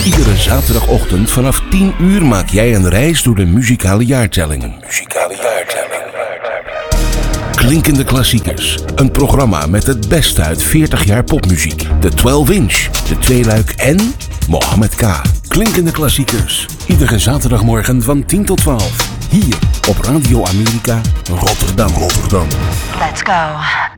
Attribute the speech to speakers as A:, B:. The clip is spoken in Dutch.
A: Iedere zaterdagochtend vanaf 10 uur maak jij een reis door de muzikale jaartellingen. Klinkende klassiekers. Een programma met het beste uit 40 jaar popmuziek. De 12-inch, de tweeluik en Mohammed K. Klinkende klassiekers. Iedere zaterdagmorgen van 10 tot 12. Hier op Radio Amerika Rotterdam.
B: Let's go.